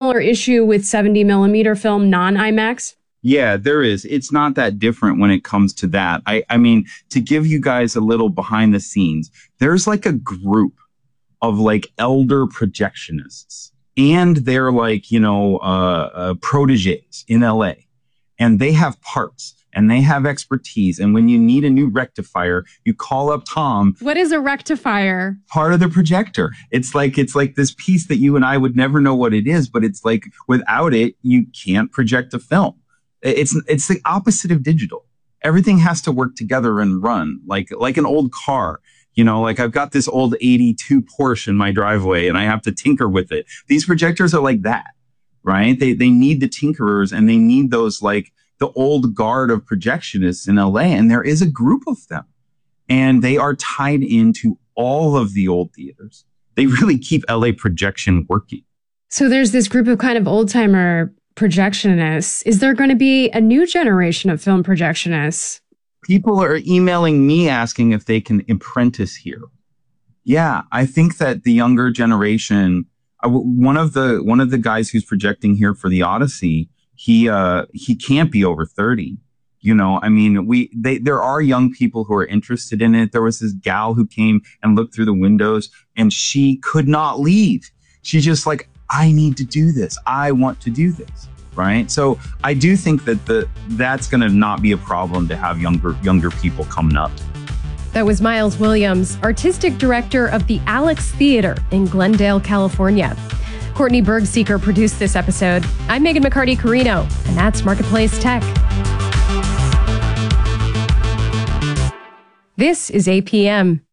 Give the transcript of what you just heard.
similar issue with 70 millimeter film, non-IMAX? Yeah, there is. It's not that different when it comes to that. I mean, to give you guys a little behind the scenes, there's like a group of like elder projectionists, and they're like, proteges in LA, and they have parts and they have expertise. And when you need a new rectifier, you call up Tom. What is a rectifier? Part of the projector. It's like this piece that you and I would never know what it is, but it's like without it, you can't project a film. It's the opposite of digital. Everything has to work together and run like an old car. Like I've got this old 82 Porsche in my driveway and I have to tinker with it. These projectors are like that, right? They need the tinkerers, and they need those like the old guard of projectionists in LA. And there is a group of them, and they are tied into all of the old theaters. They really keep LA projection working. So there's this group of kind of old timer projectionists. Is there going to be a new generation of film projectionists? People are emailing me asking if they can apprentice here. Yeah, I think that the younger generation, one of the guys who's projecting here for the Odyssey, he can't be over 30. I mean, there are young people who are interested in it. There was this gal who came and looked through the windows, and she could not leave. She's just like, I need to do this. I want to do this. Right. So I do think that that's going to not be a problem to have younger people coming up. That was Miles Williams, artistic director of the Alex Theater in Glendale, California. Courtney Bergseeker produced this episode. I'm Megan McCarty-Carino, and that's Marketplace Tech. This is APM.